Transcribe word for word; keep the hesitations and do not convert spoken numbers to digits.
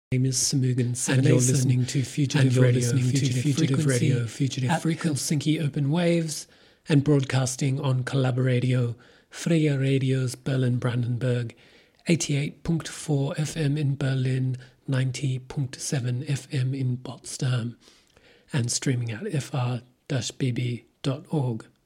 name is Samugan Seven. You're listening to Fugitive Radio, listening to Fugitive Radio, Fugitive at Helsinki Open Waves, and broadcasting on Collaboradio, Freya Radio's Berlin-Brandenburg, eighty-eight point four F M in Berlin, ninety point seven F M in Potsdam, and streaming at f r dash b b dot org.